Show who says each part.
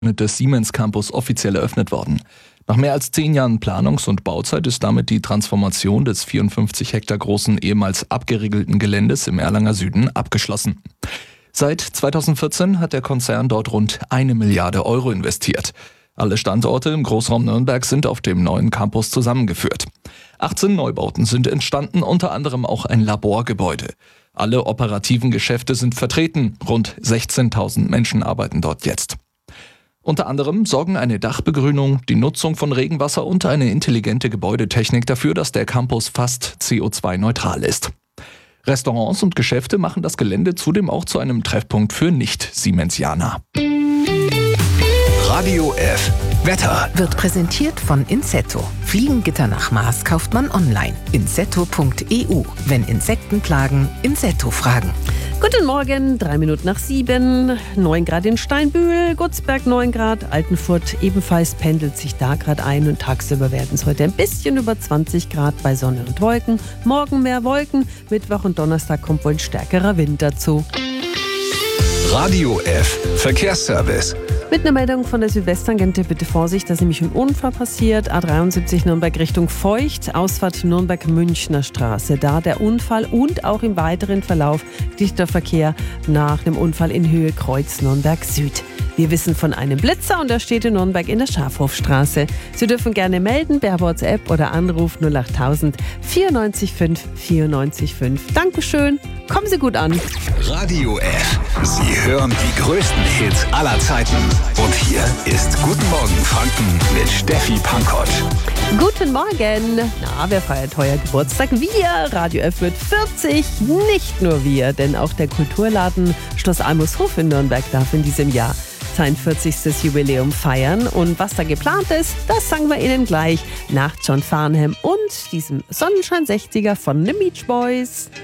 Speaker 1: des Siemens Campus offiziell eröffnet worden. Nach mehr als 10 Jahren Planungs- und Bauzeit ist damit die Transformation des 54 Hektar großen, ehemals abgeriegelten Geländes im Erlanger Süden abgeschlossen. Seit 2014 hat der Konzern dort rund 1 Milliarde Euro investiert. Alle Standorte im Großraum Nürnberg sind auf dem neuen Campus zusammengeführt. 18 Neubauten sind entstanden, unter anderem auch ein Laborgebäude. Alle operativen Geschäfte sind vertreten. Rund 16.000 Menschen arbeiten dort jetzt. Unter anderem sorgen eine Dachbegrünung, die Nutzung von Regenwasser und eine intelligente Gebäudetechnik dafür, dass der Campus fast CO2-neutral ist. Restaurants und Geschäfte machen das Gelände zudem auch zu einem Treffpunkt für Nicht-Siemensianer.
Speaker 2: Radio F. Wetter
Speaker 3: Wird präsentiert von Insetto. Fliegengitter nach Maß kauft man online. Insetto.eu. Wenn Insekten plagen, Insetto fragen.
Speaker 4: Guten Morgen, 7:03, 9 Grad in Steinbühl, Gutzberg 9 Grad, Altenfurt ebenfalls pendelt sich da gerade ein und tagsüber werden es heute ein bisschen über 20 Grad bei Sonne und Wolken. Morgen mehr Wolken, Mittwoch und Donnerstag kommt wohl ein stärkerer Wind dazu.
Speaker 2: Radio F. Verkehrsservice.
Speaker 4: Mit einer Meldung von der Südwesttangente, bitte Vorsicht, da ist nämlich ein Unfall passiert. A73 Nürnberg Richtung Feucht, Ausfahrt Nürnberg-Münchner Straße. Da der Unfall und auch im weiteren Verlauf dichter Verkehr nach dem Unfall in Höhe Kreuz Nürnberg Süd. Wir wissen von einem Blitzer und er steht in Nürnberg in der Schafhofstraße. Sie dürfen gerne melden per WhatsApp oder Anruf 08000 94 5 94 5. Dankeschön, kommen Sie gut an.
Speaker 2: Radio F. Sie hören die größten Hits aller Zeiten. Und hier ist Guten Morgen Franken mit Steffi Pankotsch.
Speaker 4: Guten Morgen. Na, wer feiert heuer Geburtstag? Wir. Radio F wird 40. Nicht nur wir, denn auch der Kulturladen Schloss Almushof in Nürnberg darf in diesem Jahr sein 40. Jubiläum feiern. Und was da geplant ist, das sagen wir Ihnen gleich nach John Farnham und diesem Sonnenschein 60er von den Beach Boys.